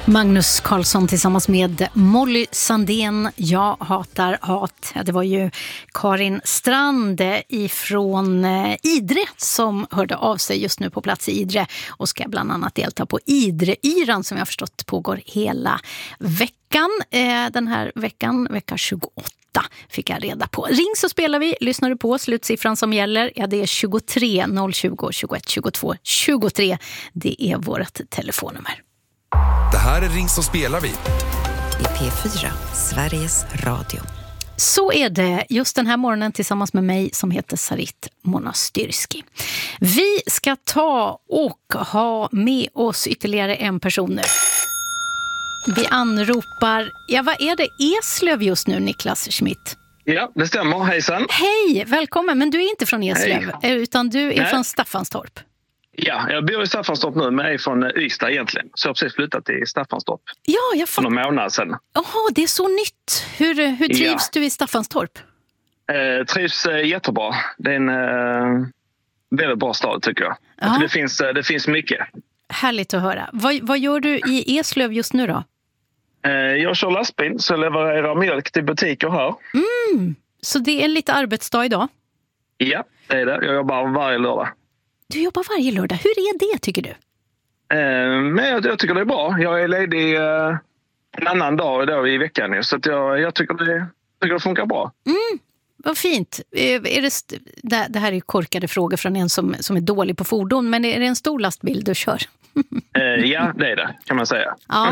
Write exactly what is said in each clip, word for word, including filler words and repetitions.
Magnus Carlsson tillsammans med Molly Sandén, Jag hatar hat. Ja, det var ju Karin Strand ifrån Idre som hörde av sig just nu på plats i Idre och ska bland annat delta på Idre-yran som jag har förstått pågår hela veckan. Den här veckan, vecka tjugoåtta, fick jag reda på. Ring så spelar vi, lyssnar du på slutsiffran som gäller? Ja, det är tjugotre noll tjugo tjugoett tjugotvå tjugotre. Det är vårt telefonnummer. Det här är Ring så spelar vi. I P fyra, Sveriges Radio. Så är det just den här morgonen tillsammans med mig som heter Sarit Monastyrski. Vi ska ta och ha med oss ytterligare en person nu. Vi anropar, ja vad är det, Eslöv just nu, Niklas Schmidt? Ja, det stämmer. Hejsan. Hej, välkommen. Men du är inte från Eslöv, Hej. utan du är Nej. från Staffanstorp. Ja, jag bor i Staffanstorp nu, men jag är från Ystad egentligen. Så jag har precis flyttat till Staffanstorp. Ja, jag fattar. För några månader sedan. Jaha, det är så nytt. Hur, hur trivs ja. du i Staffanstorp? Eh, trivs eh, jättebra. Det är en eh, väldigt bra stad tycker jag. Alltså, det, finns, eh, det finns mycket. Härligt att höra. Vad, vad gör du i Eslöv just nu då? Eh, jag kör lastbil så levererar mjölk till butiker här. Mm, så det är en lite arbetsdag idag? Ja, det är det. Jag jobbar varje lördag. Du jobbar varje lördag. Hur är det tycker du? Eh, men jag, jag tycker det är bra. Jag är ledig eh, en annan dag då i veckan nu, så att jag, jag tycker, det, tycker det funkar bra. Mm, vad fint. Är det, st- det här är korkade frågor från en som, som är dålig på fordon, men är det en stor lastbil du kör? eh, ja, det är det kan man säga. Ja.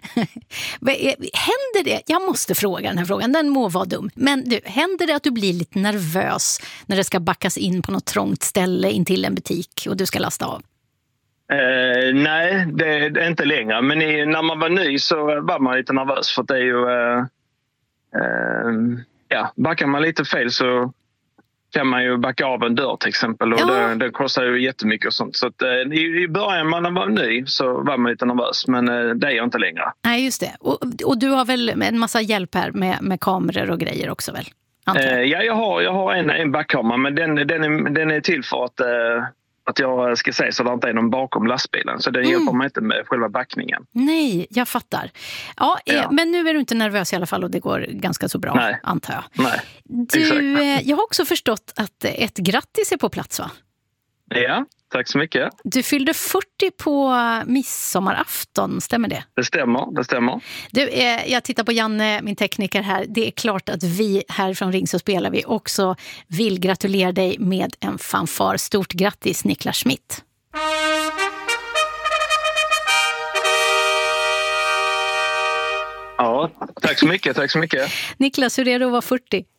Händer det, jag måste fråga den här frågan, den må vara dum, men du, händer det att du blir lite nervös när det ska backas in på något trångt ställe in till en butik och du ska lasta av? Eh, nej, det, det är inte längre. Men i, när man var ny så var man lite nervös för att det är ju... Eh, eh, ja, backar man lite fel så kan man ju backa av en dörr till exempel och ja. det, det kostar ju jättemycket och sånt. Så att, eh, i, i början när man var ny så var man lite nervös, men eh, det är jag inte längre. Nej, just det. Och, och du har väl en massa hjälp här med, med kameror och grejer också väl? Eh, ja, jag har, jag har en, en backkamera, men den, den, är, den är till för att... Eh, att jag ska säga så att det inte är någon bakom lastbilen. Så det mm. hjälper mig inte med själva backningen. Nej, jag fattar. Ja, ja. Men nu är du inte nervös i alla fall och det går ganska så bra, Nej. antar jag. Nej, du, exakt. Jag har också förstått att ett grattis är på plats, va? Ja, tack så mycket. Du fyllde fyrtio på midsommarafton, stämmer det? Det stämmer, det stämmer. Du, eh, jag tittar på Janne, min tekniker här. Det är klart att vi här från Ring så spelar vi också vill gratulera dig med en fanfar. Stort grattis, Niklas Schmidt. Ja, tack så mycket, tack så mycket. Niklas, hur är det att vara fyrtio?